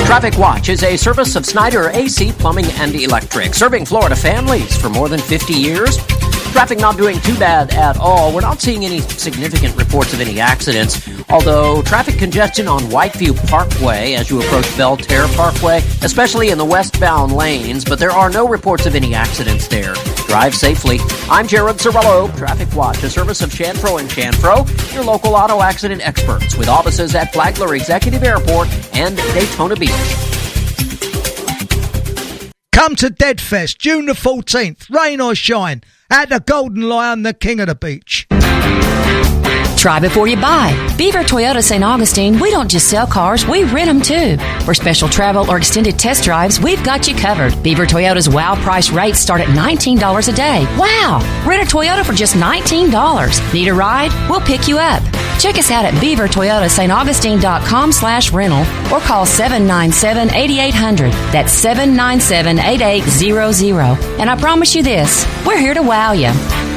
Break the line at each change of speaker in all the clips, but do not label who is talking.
Traffic Watch is a service of Snyder AC Plumbing and Electric, serving Florida families for more than 50 years. Traffic not doing too bad at all. We're not seeing any significant reports of any accidents, although traffic congestion on Whiteview Parkway as you approach Belterre Parkway, especially in the westbound lanes, but there are no reports of any accidents there. Drive safely. I'm Jared Cerullo. Traffic Watch, a service of Chanfro & Chanfro, your local auto accident experts, with offices at Flagler Executive Airport and Daytona Beach.
Come to Deadfest, June the 14th, rain or shine, at the Golden Lion, the king of the beach.
Try before you buy. Beaver Toyota St. Augustine, we don't just sell cars, we rent them too. For special travel or extended test drives, we've got you covered. Beaver Toyota's wow price rates start at $19 a day. Wow! Rent a Toyota for just $19. Need a ride? We'll pick you up. Check us out at beavertoyotastaugustine.com/rental or call 797-8800. That's 797-8800. And I promise you this, we're here to wow you.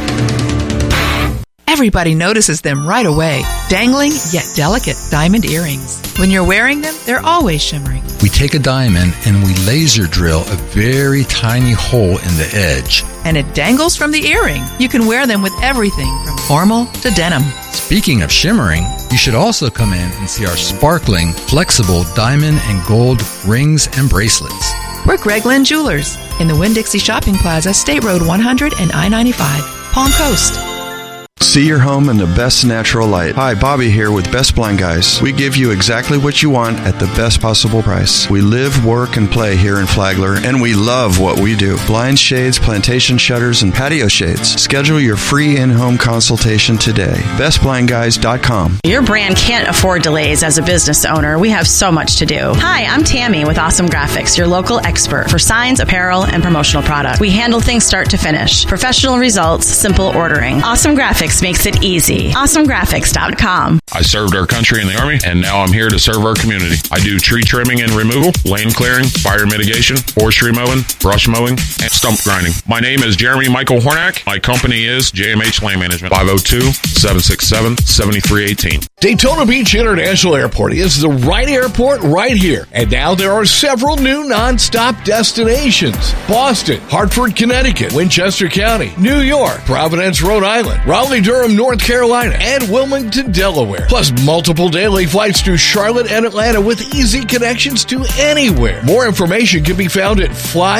Everybody notices them right away. Dangling, yet delicate diamond earrings. When you're wearing them, they're always shimmering.
We take a diamond and we laser drill a very tiny hole in the edge.
And it dangles from the earring. You can wear them with everything from formal to denim.
Speaking of shimmering, you should also come in and see our sparkling, flexible diamond and gold rings and bracelets.
We're Greg Lynn Jewelers in the Winn-Dixie Shopping Plaza, State Road 100 and I-95, Palm Coast.
See your home in the best natural light. Hi, Bobby here with Best Blind Guys. We give you exactly what you want at the best possible price. We live, work, and play here in Flagler, and we love what we do. Blind shades, plantation shutters, and patio shades. Schedule your free in-home consultation today. BestBlindGuys.com.
Your brand can't afford delays as a business owner. We have so much to do. Hi, I'm Tammy with Awesome Graphics, your local expert for signs, apparel, and promotional products. We handle things start to finish. Professional results, simple ordering. Awesome Graphics makes it easy. AwesomeGraphics.com.
I served our country in the Army, and now I'm here to serve our community. I do tree trimming and removal, lane clearing, fire mitigation, forestry mowing, brush mowing, and stump grinding. My name is Jeremy Michael Hornack. My company is JMH Land Management, 502-767-7318.
Daytona Beach International Airport is the right airport right here. And now there are several new non-stop destinations. Boston, Hartford, Connecticut, Winchester County, New York, Providence, Rhode Island, Raleigh-Durham, North Carolina, and Wilmington, Delaware. Plus multiple daily flights to Charlotte and Atlanta with easy connections to anywhere. More information can be found at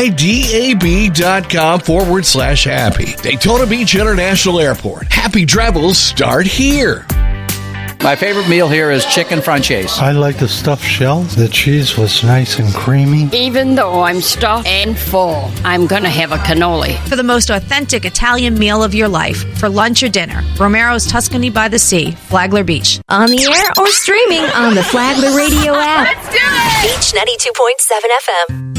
flydab.com/happy. Daytona Beach International Airport. Happy travels start here.
My favorite meal here is chicken franchise.
I like the stuffed shells. The cheese was nice and creamy.
Even though I'm stuffed and full, I'm going to have a cannoli.
For the most authentic Italian meal of your life, for lunch or dinner, Romero's Tuscany by the Sea, Flagler Beach.
On the air or streaming on the Flagler Radio app.
Let's do it!
Beach 92.7 FM.